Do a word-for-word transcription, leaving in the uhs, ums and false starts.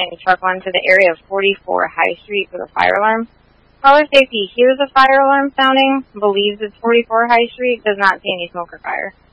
nine truck one to the area of forty-four High Street for the fire alarm. Caller safety hears a fire alarm sounding, believes it's forty-four High Street, does not see any smoke or fire.